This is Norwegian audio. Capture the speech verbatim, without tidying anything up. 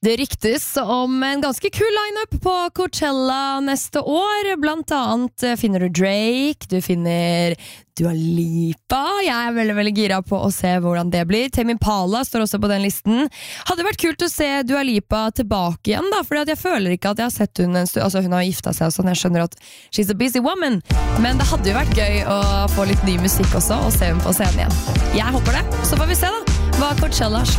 Det ryktes om en ganske kul line-up på Coachella neste år. Blant annet finner du Drake, du finner Dua Lipa. Jeg er veldig, veldig gira på å se hvordan det blir. Tame Impala står også på den listen. Hadde vært kult å se Dua Lipa tilbake igjen, da, fordi at jeg føler ikke at jeg har sett hun en stund. Altså, hun har gifta seg og sånn, jeg skjønner at she's a busy woman. Men det hadde jo vært gøy å få litt ny musikk også, og se hun på scenen igjen. Jeg håper det. Så får vi se da hva Coachella